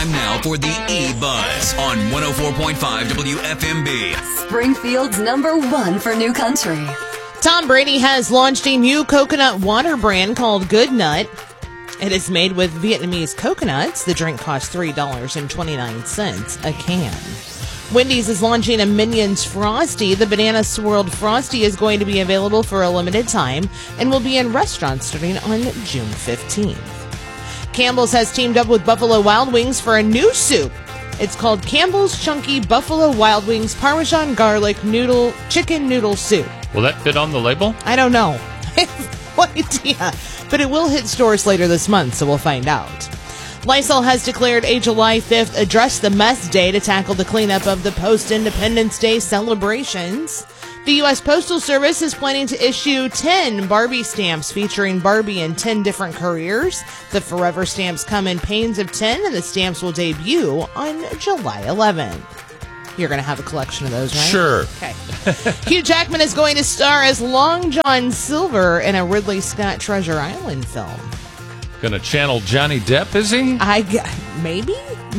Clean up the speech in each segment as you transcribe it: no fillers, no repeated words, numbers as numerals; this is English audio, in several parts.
Time now for the E-Buzz on 104.5 WFMB. Springfield's #1 for new country. Tom Brady has launched a new coconut water brand called Good Nut. It is made with Vietnamese coconuts. The drink costs $3.29 a can. Wendy's is launching a Minions Frosty. The Banana Swirled Frosty is going to be available for a limited time and will be in restaurants starting on June 15th. Campbell's has teamed up with Buffalo Wild Wings for a new soup. It's called Campbell's Chunky Buffalo Wild Wings Parmesan Garlic Chicken Noodle Soup. Will that fit on the label? I don't know. I have no idea. But it will hit stores later this month, so we'll find out. Lysol has declared a July 5th Address the Mess Day to tackle the cleanup of the post-Independence Day celebrations. The U.S. Postal Service is planning to issue 10 Barbie stamps featuring Barbie in 10 different careers. The Forever stamps come in panes of 10, and the stamps will debut on July 11th. You're going to have a collection of those, right? Sure. Okay. Hugh Jackman is going to star as Long John Silver in a Ridley Scott Treasure Island film. Gonna channel Johnny Depp, is he? Maybe.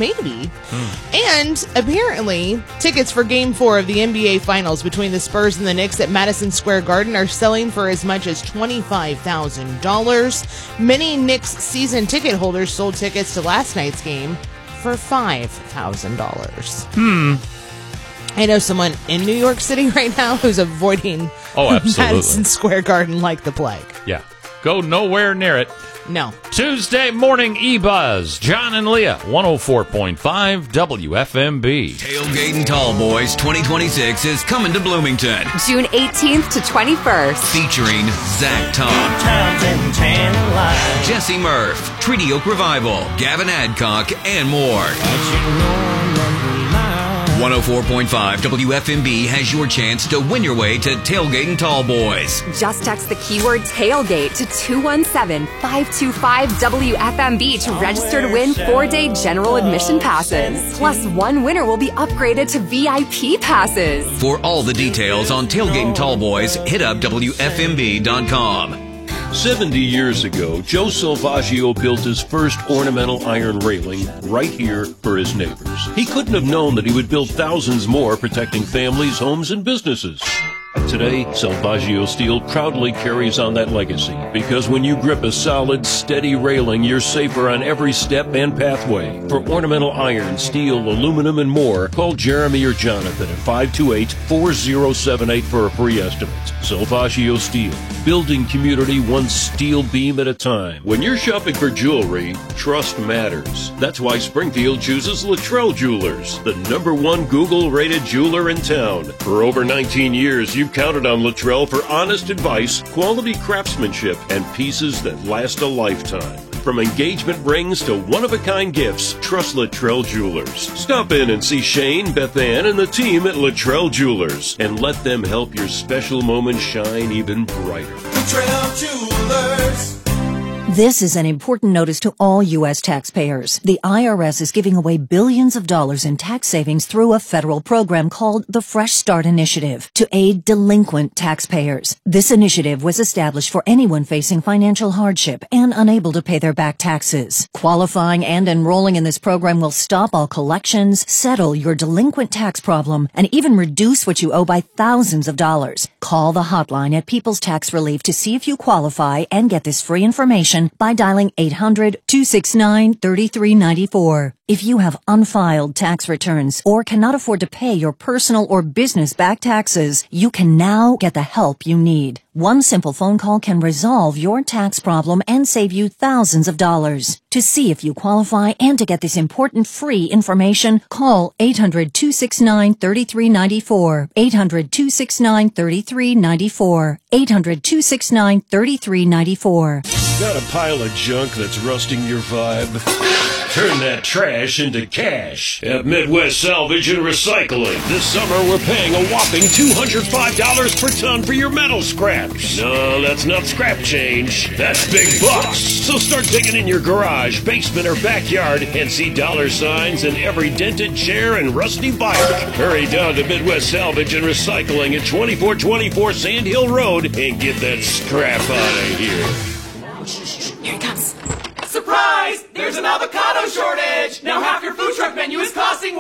And apparently, tickets for Game 4 of the NBA Finals between the Spurs and the Knicks at Madison Square Garden are selling for as much as $25,000. Many Knicks season ticket holders sold tickets to last night's game for $5,000. I know someone in New York City right now who's avoiding Madison Square Garden like the plague. Yeah. Go nowhere near it. No. Tuesday morning E-Buzz. John and Leah, 104.5 WFMB. Tailgate and Tall Boys 2026 is coming to Bloomington. June 18th to 21st. Featuring Zach Tom, Jesse Murph, Treaty Oak Revival, Gavin Adcock, and more. 104.5 WFMB has your chance to win your way to Tailgate and Tall Boys. Just text the keyword tailgate to 217-525-WFMB to register to win 4-day general admission passes. Plus, one winner will be upgraded to VIP passes. For all the details on Tailgate and Tall Boys, hit up WFMB.com. 70 years ago, Joe Salvaggio built his first ornamental iron railing right here for his neighbors. He couldn't have known that he would build thousands more protecting families, homes, and businesses. Today, Salvaggio Steel proudly carries on that legacy because when you grip a solid, steady railing, you're safer on every step and pathway. For ornamental iron, steel, aluminum, and more, call Jeremy or Jonathan at 528-4078 for a free estimate. Salvaggio Steel, building community one steel beam at a time. When you're shopping for jewelry, trust matters. That's why Springfield chooses Luttrell Jewelers, the #1 Google-rated jeweler in town. For over 19 years, you've counted on Luttrell for honest advice, quality craftsmanship, and pieces that last a lifetime. From engagement rings to one-of-a-kind gifts, trust Luttrell Jewelers. Stop in and see Shane, Beth Ann, and the team at Luttrell Jewelers, and let them help your special moments shine even brighter. Luttrell Jewelers. This is an important notice to all U.S. taxpayers. The IRS is giving away billions of dollars in tax savings through a federal program called the Fresh Start Initiative to aid delinquent taxpayers. This initiative was established for anyone facing financial hardship and unable to pay their back taxes. Qualifying and enrolling in this program will stop all collections, settle your delinquent tax problem, and even reduce what you owe by thousands of dollars. Call the hotline at People's Tax Relief to see if you qualify and get this free information by dialing 800-269-3394. If you have unfiled tax returns or cannot afford to pay your personal or business back taxes, you can now get the help you need. One simple phone call can resolve your tax problem and save you thousands of dollars. To see if you qualify and to get this important free information, call 800-269-3394. 800-269-3394. 800-269-3394. Got a pile of junk that's rusting your vibe? Turn that trash into cash at Midwest Salvage and Recycling. This summer, we're paying a whopping $205 per ton for your metal scraps. No, that's not scrap change. That's big bucks. So start digging in your garage, basement, or backyard and see dollar signs in every dented chair and rusty bike. Hurry down to Midwest Salvage and Recycling at 2424 Sand Hill Road and get that scrap out of here. Here it comes. Surprise! There's an avocado shortage! Now half your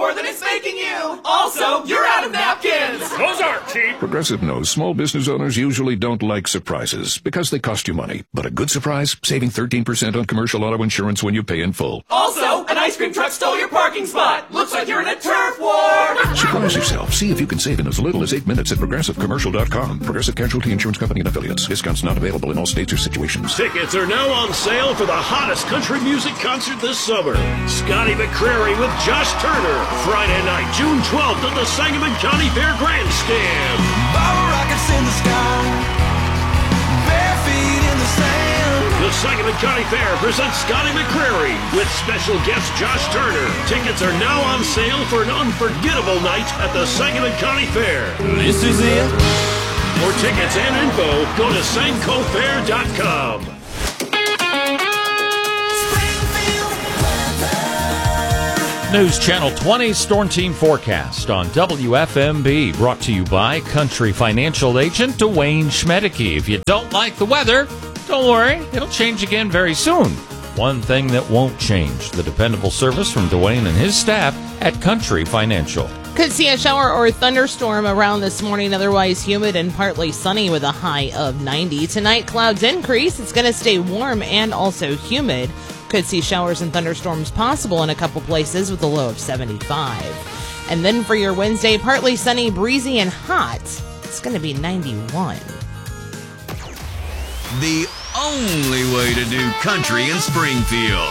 more than it's making you. Also, you're out of napkins. Those aren't cheap. Progressive knows small business owners usually don't like surprises because they cost you money. But a good surprise, saving 13% on commercial auto insurance when you pay in full. Also, an ice cream truck stole your parking spot. Looks like you're in a turf war. Surprise yourself. See if you can save in as little as 8 minutes at ProgressiveCommercial.com. Progressive Casualty Insurance Company and Affiliates. Discounts not available in all states or situations. Tickets are now on sale for the hottest country music concert this summer. Scotty McCreery with Josh Turner. Friday night, June 12th at the Sangamon County Fair Grandstand. Bottle rockets in the sky. Bare feet in the sand. The Sangamon County Fair presents Scotty McCreery with special guest Josh Turner. Tickets are now on sale for an unforgettable night at the Sangamon County Fair. This is it. For tickets and info, go to sancofair.com. News Channel 20 Storm Team Forecast on WFMB, brought to you by Country Financial Agent Dwayne Schmedeke. If you don't like the weather, don't worry, it'll change again very soon. One thing that won't change, the dependable service from Dwayne and his staff at Country Financial. Could see a shower or thunderstorm around this morning, otherwise humid and partly sunny with a high of 90. Tonight, clouds increase. It's going to stay warm and also humid. Could see showers and thunderstorms possible in a couple places with a low of 75. And then for your Wednesday, partly sunny, breezy, and hot. It's going to be 91. The only way to do country in Springfield.